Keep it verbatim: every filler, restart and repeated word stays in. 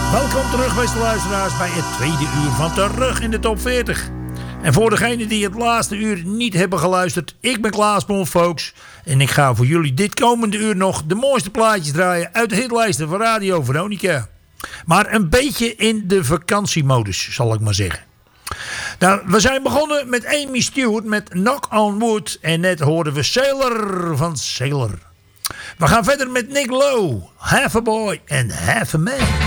Welkom terug, beste luisteraars, bij het tweede uur van Terug in de Top veertig. En voor degenen die het laatste uur niet hebben geluisterd, ik ben Klaas Bon, folks. En ik ga voor jullie dit komende uur nog de mooiste plaatjes draaien uit de hitlijsten van Radio Veronica. Maar een beetje in de vakantiemodus, zal ik maar zeggen. Nou, we zijn begonnen met Amy Stewart met Knock on Wood. En net hoorden we Sailor van Sailor. We gaan verder met Nick Lowe, Half a Boy and Half a Man.